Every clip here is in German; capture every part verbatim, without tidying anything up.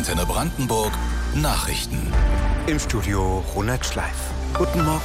Antenne Brandenburg Nachrichten. Im Studio Ronald Schleif. Guten Morgen.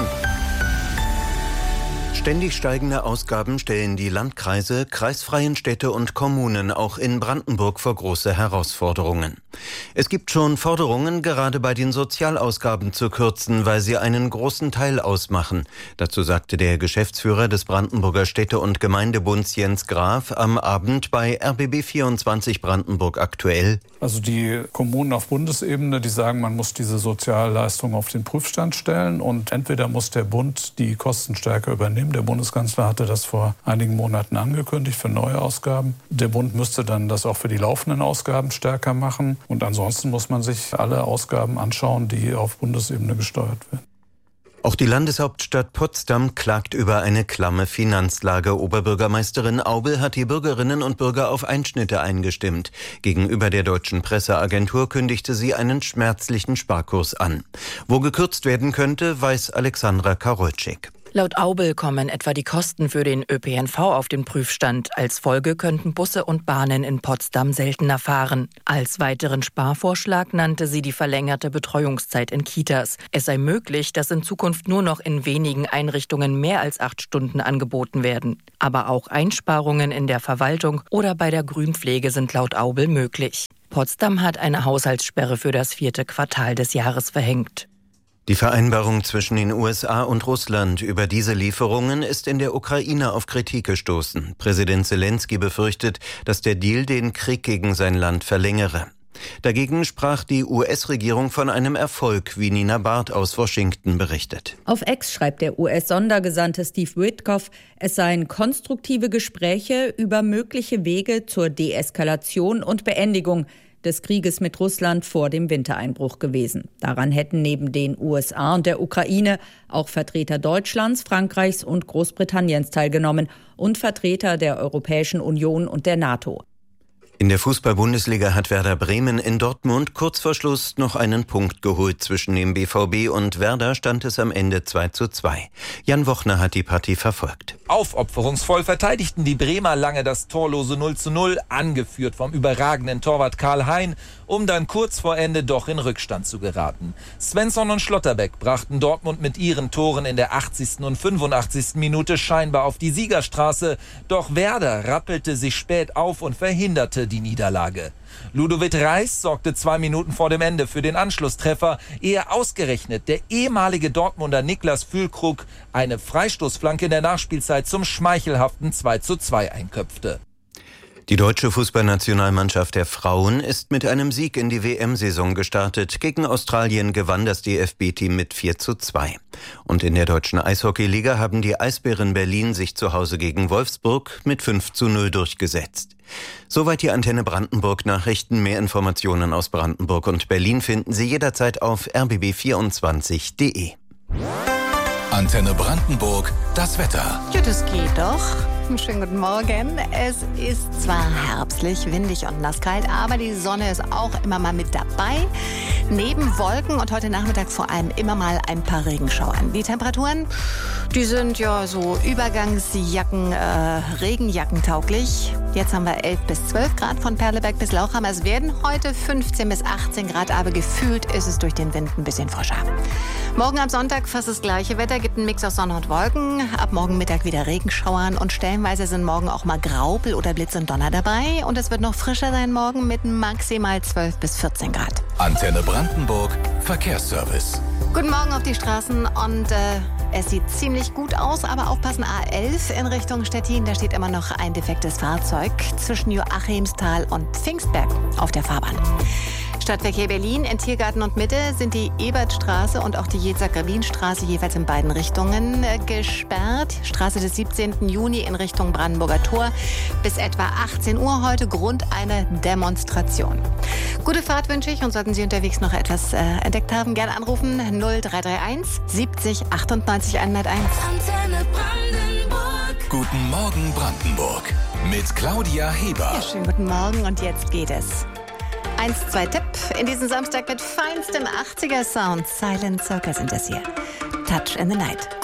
Ständig steigende Ausgaben stellen die Landkreise, kreisfreien Städte und Kommunen auch in Brandenburg vor große Herausforderungen. Es gibt schon Forderungen, gerade bei den Sozialausgaben zu kürzen, weil sie einen großen Teil ausmachen. Dazu sagte der Geschäftsführer des Brandenburger Städte- und Gemeindebunds Jens Graf am Abend bei R B B vierundzwanzig Brandenburg aktuell. Also die Kommunen auf Bundesebene, die sagen, man muss diese Sozialleistungen auf den Prüfstand stellen und entweder muss der Bund die Kosten stärker übernehmen. Der Bundeskanzler hatte das vor einigen Monaten angekündigt für neue Ausgaben. Der Bund müsste dann das auch für die laufenden Ausgaben stärker machen. Und ansonsten muss man sich alle Ausgaben anschauen, die auf Bundesebene gesteuert werden. Auch die Landeshauptstadt Potsdam klagt über eine klamme Finanzlage. Oberbürgermeisterin Aubel hat die Bürgerinnen und Bürger auf Einschnitte eingestimmt. Gegenüber der deutschen Presseagentur kündigte sie einen schmerzlichen Sparkurs an. Wo gekürzt werden könnte, weiß Alexandra Karolczyk. Laut Aubel kommen etwa die Kosten für den Ö P N V auf den Prüfstand. Als Folge könnten Busse und Bahnen in Potsdam seltener fahren. Als weiteren Sparvorschlag nannte sie die verlängerte Betreuungszeit in Kitas. Es sei möglich, dass in Zukunft nur noch in wenigen Einrichtungen mehr als acht Stunden angeboten werden. Aber auch Einsparungen in der Verwaltung oder bei der Grünpflege sind laut Aubel möglich. Potsdam hat eine Haushaltssperre für das vierte Quartal des Jahres verhängt. Die Vereinbarung zwischen den U S A und Russland über diese Lieferungen ist in der Ukraine auf Kritik gestoßen. Präsident Zelensky befürchtet, dass der Deal den Krieg gegen sein Land verlängere. Dagegen sprach die U S-Regierung von einem Erfolg, wie Nina Barth aus Washington berichtet. Auf X schreibt der U S-Sondergesandte Steve Witkoff, es seien konstruktive Gespräche über mögliche Wege zur Deeskalation und Beendigung des Krieges mit Russland vor dem Wintereinbruch gewesen. Daran hätten neben den U S A und der Ukraine auch Vertreter Deutschlands, Frankreichs und Großbritanniens teilgenommen und Vertreter der Europäischen Union und der NATO. In der Fußball-Bundesliga hat Werder Bremen in Dortmund kurz vor Schluss noch einen Punkt geholt. Zwischen dem B V B und Werder stand es am Ende zwei zu zwei. Jan Wochner hat die Partie verfolgt. Aufopferungsvoll verteidigten die Bremer lange das torlose null zu null, angeführt vom überragenden Torwart Karl Hein, um dann kurz vor Ende doch in Rückstand zu geraten. Svensson und Schlotterbeck brachten Dortmund mit ihren Toren in der achtzigsten und fünfundachtzigsten Minute scheinbar auf die Siegerstraße. Doch Werder rappelte sich spät auf und verhinderte die Niederlage. Ludovic Reis sorgte zwei Minuten vor dem Ende für den Anschlusstreffer, ehe ausgerechnet der ehemalige Dortmunder Niklas Füllkrug eine Freistoßflanke in der Nachspielzeit zum schmeichelhaften zwei zu zwei einköpfte. Die deutsche Fußballnationalmannschaft der Frauen ist mit einem Sieg in die W M-Saison gestartet. Gegen Australien gewann das D F B-Team mit vier zu zwei. Und in der deutschen Eishockeyliga haben die Eisbären Berlin sich zu Hause gegen Wolfsburg mit fünf zu null durchgesetzt. Soweit die Antenne Brandenburg Nachrichten. Mehr Informationen aus Brandenburg und Berlin finden Sie jederzeit auf r b b vierundzwanzig punkt d e. Antenne Brandenburg, das Wetter. Ja, das geht doch. Schönen guten Morgen. Es ist zwar herbstlich, windig und nasskalt, aber die Sonne ist auch immer mal mit dabei. Neben Wolken und heute Nachmittag vor allem immer mal ein paar Regenschauern. Die Temperaturen, die sind ja so Übergangsjacken, äh, Regenjacken tauglich. Jetzt haben wir elf bis zwölf Grad von Perleberg bis Lauchhammer. Es werden heute fünfzehn bis achtzehn Grad, aber gefühlt ist es durch den Wind ein bisschen frischer. Morgen am Sonntag fast das gleiche Wetter, gibt einen Mix aus Sonne und Wolken. Ab morgen Mittag wieder Regenschauern und stellenweise sind morgen auch mal Graupel oder Blitz und Donner dabei. Und es wird noch frischer sein morgen mit maximal zwölf bis vierzehn Grad. Antenne Brandenburg, Verkehrsservice. Guten Morgen auf die Straßen und äh, es sieht ziemlich gut aus, aber aufpassen, A elf in Richtung Stettin, da steht immer noch ein defektes Fahrzeug zwischen Joachimsthal und Pfingstberg auf der Fahrbahn. Stadtverkehr Berlin, in Tiergarten und Mitte sind die Ebertstraße und auch die Jezak-Rabin-Straße jeweils in beiden Richtungen äh, gesperrt. Straße des siebzehnten Juni in Richtung Brandenburger Tor bis etwa achtzehn Uhr heute, Grund einer Demonstration. Gute Fahrt wünsche ich und sollten Sie unterwegs noch etwas äh, entdeckt haben, gerne anrufen null drei drei eins siebzig achtundneunzig hunderteins. Antenne Brandenburg. Guten Morgen Brandenburg mit Claudia Heber. Ja, schönen guten Morgen und jetzt geht es. eins zwei Tipp in diesem Samstag mit feinstem achtziger Sound. Silent Circle sind das hier. Touch in the Night.